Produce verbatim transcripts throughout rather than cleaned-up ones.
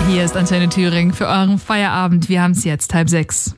Hier ist Antenne Thüringen für euren Feierabend. Wir haben es jetzt halb sechs.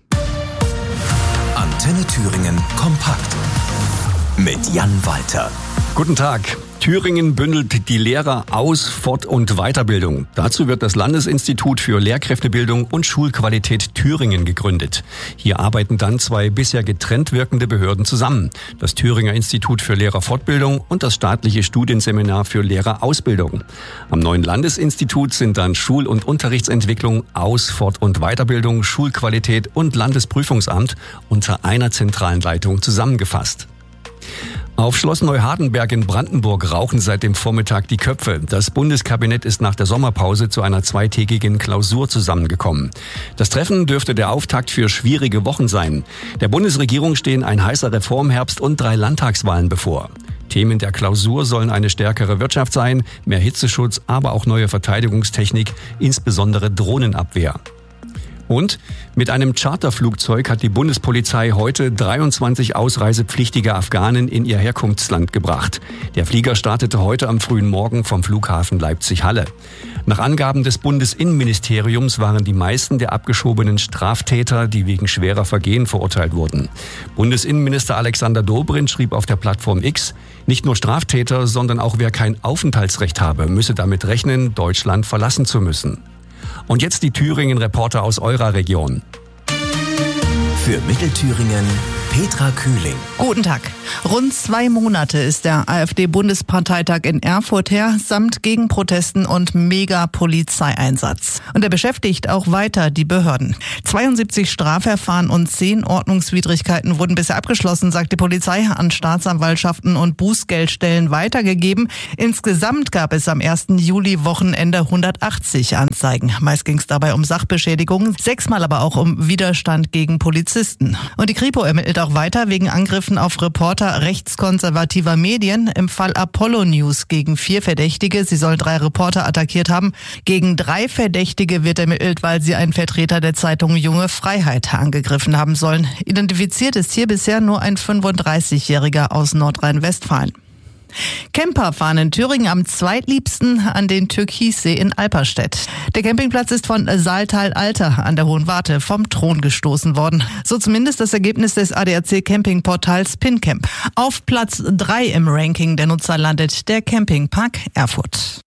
Antenne Thüringen kompakt mit Jan Walter. Guten Tag. Thüringen bündelt die Lehrer Aus-, Fort- und Weiterbildung. Dazu wird das Landesinstitut für Lehrkräftebildung und Schulqualität Thüringen gegründet. Hier arbeiten dann zwei bisher getrennt wirkende Behörden zusammen. Das Thüringer Institut für Lehrerfortbildung und das staatliche Studienseminar für Lehrerausbildung. Am neuen Landesinstitut sind dann Schul- und Unterrichtsentwicklung, Aus-, Fort- und Weiterbildung, Schulqualität und Landesprüfungsamt unter einer zentralen Leitung zusammengefasst. Auf Schloss Neuhardenberg in Brandenburg rauchen seit dem Vormittag die Köpfe. Das Bundeskabinett ist nach der Sommerpause zu einer zweitägigen Klausur zusammengekommen. Das Treffen dürfte der Auftakt für schwierige Wochen sein. Der Bundesregierung stehen ein heißer Reformherbst und drei Landtagswahlen bevor. Themen der Klausur sollen eine stärkere Wirtschaft sein, mehr Hitzeschutz, aber auch neue Verteidigungstechnik, insbesondere Drohnenabwehr. Und mit einem Charterflugzeug hat die Bundespolizei heute dreiundzwanzig ausreisepflichtige Afghanen in ihr Herkunftsland gebracht. Der Flieger startete heute am frühen Morgen vom Flughafen Leipzig-Halle. Nach Angaben des Bundesinnenministeriums waren die meisten der abgeschobenen Straftäter, die wegen schwerer Vergehen verurteilt wurden. Bundesinnenminister Alexander Dobrindt schrieb auf der Plattform X, nicht nur Straftäter, sondern auch wer kein Aufenthaltsrecht habe, müsse damit rechnen, Deutschland verlassen zu müssen. Und jetzt die Thüringen-Reporter aus eurer Region. Für Mittelthüringen Petra Kühling. Guten Tag. Rund zwei Monate ist der AfD-Bundesparteitag in Erfurt her, samt Gegenprotesten und Mega-Polizeieinsatz. Und er beschäftigt auch weiter die Behörden. zweiundsiebzig Strafverfahren und zehn Ordnungswidrigkeiten wurden bisher abgeschlossen, sagt die Polizei, an Staatsanwaltschaften und Bußgeldstellen weitergegeben. Insgesamt gab es am ersten Juli-Wochenende hundertachtzig Anzeigen. Meist ging es dabei um Sachbeschädigungen, sechsmal aber auch um Widerstand gegen Polizisten. Und die Kripo ermittelt auch weiter wegen Angriffen auf Reporter rechtskonservativer Medien. Im Fall Apollo News gegen vier Verdächtige. Sie sollen drei Reporter attackiert haben. Gegen drei Verdächtige wird ermittelt, weil sie einen Vertreter der Zeitung Junge Freiheit angegriffen haben sollen. Identifiziert ist hier bisher nur ein fünfunddreißigjähriger aus Nordrhein-Westfalen. Camper fahren in Thüringen am zweitliebsten an den Türkissee in Alperstedt. Der Campingplatz ist von Saaltal-Alter an der Hohen Warte vom Thron gestoßen worden. So zumindest das Ergebnis des A D A C-Campingportals PinCamp. Auf Platz drei im Ranking der Nutzer landet der Campingpark Erfurt.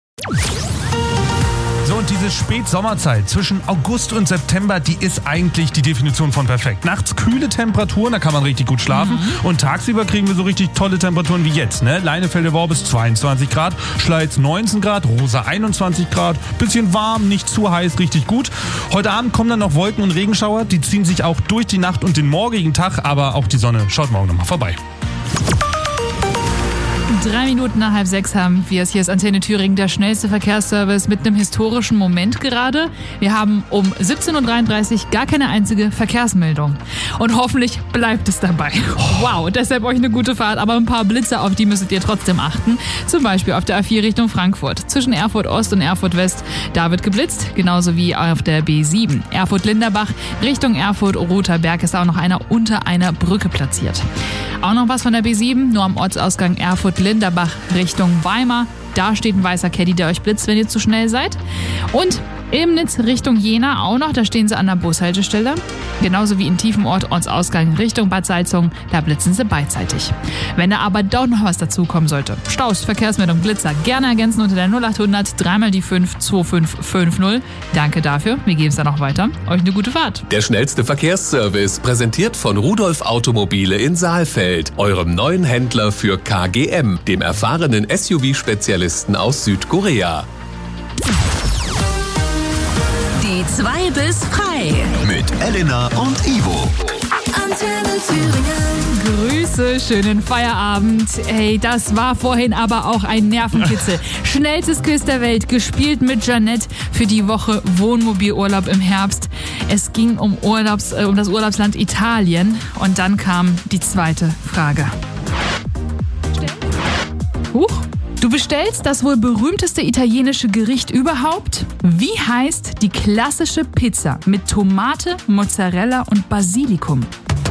So, und diese Spätsommerzeit zwischen August und September, die ist eigentlich die Definition von perfekt. Nachts kühle Temperaturen, da kann man richtig gut schlafen. Mhm. Und tagsüber kriegen wir so richtig tolle Temperaturen wie jetzt. Ne? Leinefelde Worbis zweiundzwanzig Grad, Schleiz neunzehn Grad, Rosa einundzwanzig Grad. Bisschen warm, nicht zu heiß, richtig gut. Heute Abend kommen dann noch Wolken und Regenschauer. Die ziehen sich auch durch die Nacht und den morgigen Tag. Aber auch die Sonne schaut morgen nochmal vorbei. Drei Minuten nach halb sechs haben wir es. Hier ist Antenne Thüringen, der schnellste Verkehrsservice mit einem historischen Moment gerade. Wir haben um siebzehn Uhr dreiunddreißig gar keine einzige Verkehrsmeldung. Und hoffentlich bleibt es dabei. Wow, deshalb euch eine gute Fahrt, aber ein paar Blitze, auf die müsstet ihr trotzdem achten. Zum Beispiel auf der A vier Richtung Frankfurt. Zwischen Erfurt Ost und Erfurt West, da wird geblitzt. Genauso wie auf der B sieben. Erfurt-Linderbach Richtung Erfurt-Rother Berg ist auch noch einer unter einer Brücke platziert. Auch noch was von der B sieben, nur am Ortsausgang Erfurt-Linderbach Richtung Weimar. Da steht ein weißer Caddy, der euch blitzt, wenn ihr zu schnell seid. Und Ilmnitz Richtung Jena auch noch, da stehen sie an der Bushaltestelle. Genauso wie in Tiefenort, Ortsausgang Richtung Bad Salzungen, da blitzen sie beidseitig. Wenn da aber doch noch was dazukommen sollte, Staus, Verkehrsmeldung, Blitzer, gerne ergänzen unter der null acht hundert dreimal die fünf zwei fünf fünf null. Danke dafür, wir geben es dann noch weiter. Euch eine gute Fahrt. Der schnellste Verkehrsservice, präsentiert von Rudolf Automobile in Saalfeld, eurem neuen Händler für K G M, dem erfahrenen S U V-Spezialisten aus Südkorea. Die zwei bis frei. Mit Elena und Ivo. Antenne Thüringen. Grüße, schönen Feierabend. Hey, das war vorhin aber auch ein Nervenkitzel. Schnellstes Quiz der Welt, gespielt mit Jeanette für die Woche Wohnmobilurlaub im Herbst. Es ging um, Urlaubs, äh, um das Urlaubsland Italien und dann kam die zweite Frage. Huch. Du bestellst das wohl berühmteste italienische Gericht überhaupt? Wie heißt die klassische Pizza mit Tomate, Mozzarella und Basilikum?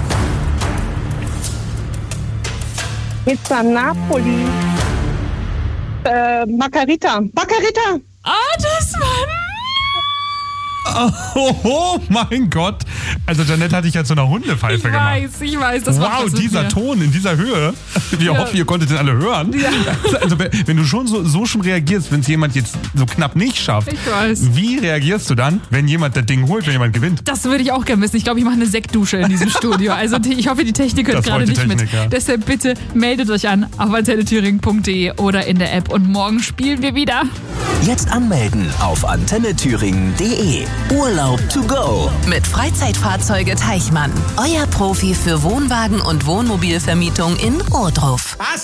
Pizza Napoli. Äh, Margarita. Margarita! Ah, das war Oh, oh mein Gott. Also Janette hatte ich jetzt so eine Hundepfeife Ich gemacht. weiß, ich weiß. Das macht Wow, was mit dieser mir. Ton in dieser Höhe. Wir Ja. hoffen, ihr konntet den alle hören. Ja. Also wenn du schon so, so schon reagierst, wenn es jemand jetzt so knapp nicht schafft, Ich weiß. wie reagierst du dann, wenn jemand das Ding holt, wenn jemand gewinnt? Das würde ich auch gerne wissen. Ich glaube, ich mache eine Sektdusche in diesem Studio. Also die, ich hoffe, die Technik hört Das gerade wollte nicht Technik, mit. ja. Deshalb bitte meldet euch an auf antenne thüringen punkt de oder in der App. Und morgen spielen wir wieder. Jetzt anmelden auf antenne thüringen punkt de. Urlaub to go. Mit Freizeitfahrzeuge Teichmann. Euer Profi für Wohnwagen und Wohnmobilvermietung in Ohrdruf.